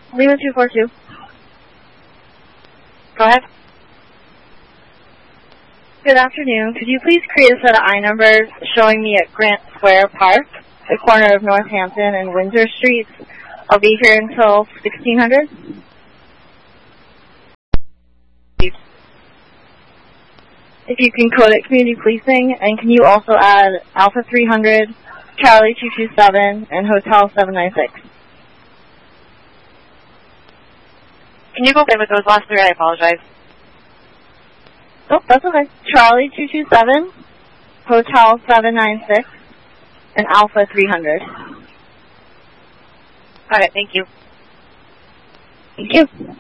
Lima 242. Go ahead. Good afternoon. Could you please create a set of I numbers showing me at Grant Square Park, the corner of Northampton and Windsor Streets? I'll be here until 1600. If you can code it community policing, and can you also add Alpha 300, Charlie 227, and Hotel 796? Can you go again with those last three? I apologize. Oh, that's okay. Charlie 227, Hotel 796, and Alpha 300. Got it. Thank you. Thank you.